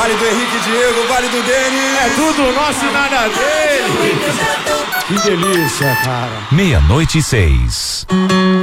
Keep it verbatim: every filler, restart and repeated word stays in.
Vale do Henrique Diego, Vale do Denis. É tudo nosso e nada dele. Que delícia, cara. Meia-noite e seis.